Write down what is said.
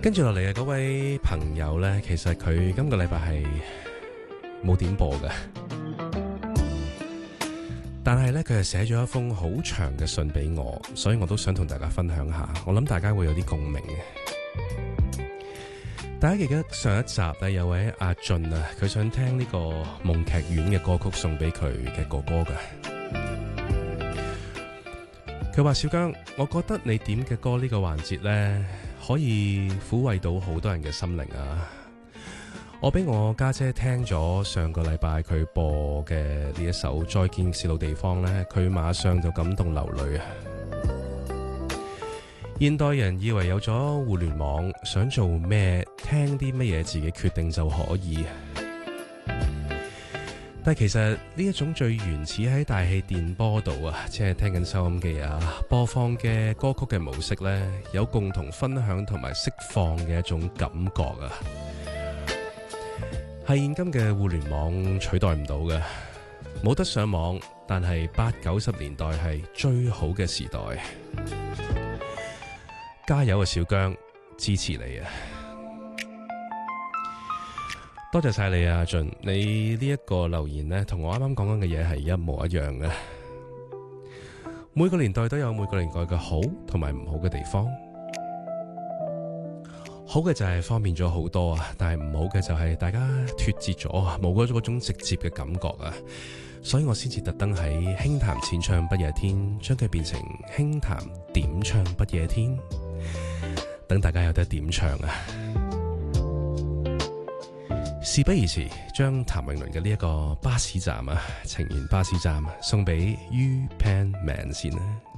跟住落嚟嘅嗰位朋友呢，其實佢今個禮拜係冇點播嘅，但係呢，佢係寫咗一封好長嘅信俾我，所以我都想同大家分享下，我諗大家會有啲共鳴嘅。大家記得上一集呢，有位阿俊啊，佢想聽呢個夢劇院嘅歌曲送俾佢嘅哥哥嘅。佢話小姜，我覺得你點嘅歌呢個環節呢，可以撫慰到好多人嘅心靈啊！我俾我家姐聽咗上個禮拜佢播嘅呢一首《再見是老地方》呢，佢馬上就感動流淚啊！現代人以為有咗互聯網，想做咩聽啲乜嘢自己決定就可以，但其實呢一種最原始喺大氣電波度啊，即係聽緊收音機啊，播放嘅歌曲嘅模式呢，有共同分享同埋釋放嘅一種感覺啊，係現今嘅互聯網取代唔到嘅。冇得上網，但係80-90年代係最好嘅時代。加油啊，小姜，支持你啊！多謝晒你啊，阿俊，你呢一個留言呢，同我啱啱講緊嘅嘢係一模一樣嘅。每個年代都有每個年代嘅好同埋唔好嘅地方。好嘅就係方便咗好多啊，但係唔好嘅就係大家脫節咗啊，冇嗰種直接嘅感覺啊，所以我先至特登喺輕談淺唱不夜天，將佢變成輕談點唱不夜天，等大家有得點唱啊！事不宜遲，將譚詠麟嘅呢一個巴士站啊，情緣巴士站送俾 U Pan Man 先啦。